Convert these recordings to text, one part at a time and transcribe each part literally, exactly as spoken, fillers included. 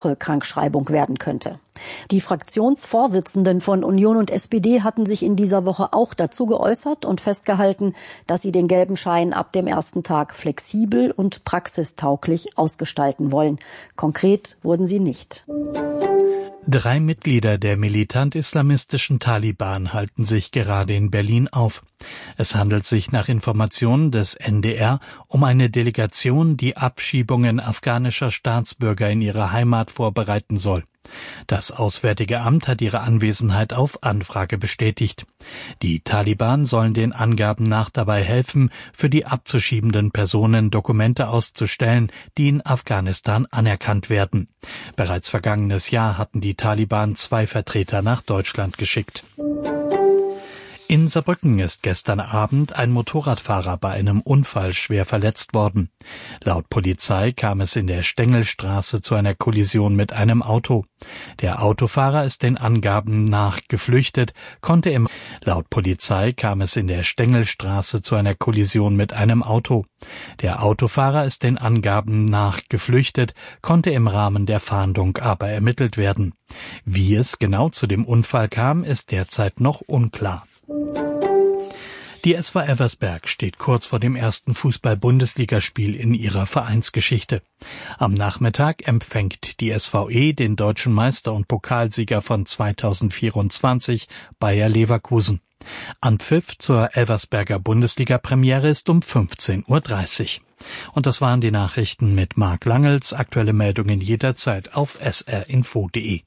Krankschreibung werden könnte. Die Fraktionsvorsitzenden von Union und S P D hatten sich in dieser Woche auch dazu geäußert und festgehalten, dass sie den gelben Schein ab dem ersten Tag flexibel und praxistauglich ausgestalten wollen. Konkret wurden sie nicht. Drei Mitglieder der militant-islamistischen Taliban halten sich gerade in Berlin auf. Es handelt sich nach Informationen des N D R um eine Delegation, die Abschiebungen afghanischer Staatsbürger in ihre Heimat vorbereiten soll. Das Auswärtige Amt hat ihre Anwesenheit auf Anfrage bestätigt. Die Taliban sollen den Angaben nach dabei helfen, für die abzuschiebenden Personen Dokumente auszustellen, die in Afghanistan anerkannt werden. Bereits vergangenes Jahr hatten die Taliban zwei Vertreter nach Deutschland geschickt. In Saarbrücken ist gestern Abend ein Motorradfahrer bei einem Unfall schwer verletzt worden. Laut Polizei kam es in der Stengelstraße zu einer Kollision mit einem Auto. Der Autofahrer ist den Angaben nach geflüchtet, konnte im Laut Polizei kam es in der Stengelstraße zu einer Kollision mit einem Auto. Der Autofahrer ist den Angaben nach geflüchtet, konnte im Rahmen der Fahndung aber ermittelt werden. Wie es genau zu dem Unfall kam, ist derzeit noch unklar. Die S V Eversberg steht kurz vor dem ersten Fußball-Bundesligaspiel in ihrer Vereinsgeschichte. Am Nachmittag empfängt die S V E den deutschen Meister und Pokalsieger von zweitausendvierundzwanzig, Bayer Leverkusen. Anpfiff zur Eversberger Bundesliga-Premiere ist um fünfzehn Uhr dreißig. Und das waren die Nachrichten mit Marc Langels. Aktuelle Meldungen jederzeit auf s r info punkt d e.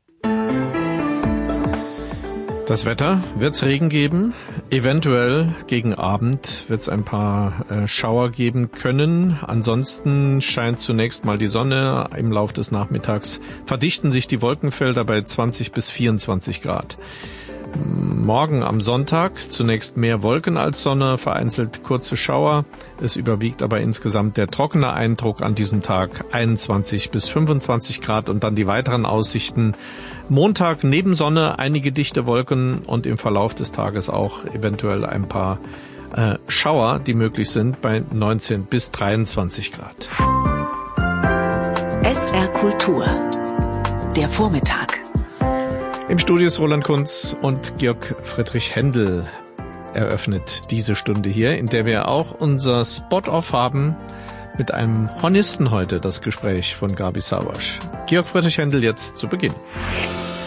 Das Wetter, wird's Regen geben? Eventuell gegen Abend wird's ein paar äh, Schauer geben können. Ansonsten scheint zunächst mal die Sonne. Im Lauf des Nachmittags verdichten sich die Wolkenfelder bei zwanzig bis vierundzwanzig Grad. Morgen am Sonntag zunächst mehr Wolken als Sonne, vereinzelt kurze Schauer. Es überwiegt aber insgesamt der trockene Eindruck an diesem Tag, einundzwanzig bis fünfundzwanzig Grad, und dann die weiteren Aussichten. Montag neben Sonne einige dichte Wolken und im Verlauf des Tages auch eventuell ein paar äh, Schauer, die möglich sind, bei neunzehn bis dreiundzwanzig Grad. S R Kultur, der Vormittag. Im Studio ist Roland Kunz und Georg Friedrich Händel eröffnet diese Stunde hier, in der wir auch unser Spot-Off haben mit einem Hornisten heute, das Gespräch von Gabi Savasch. Georg Friedrich Händel jetzt zu Beginn.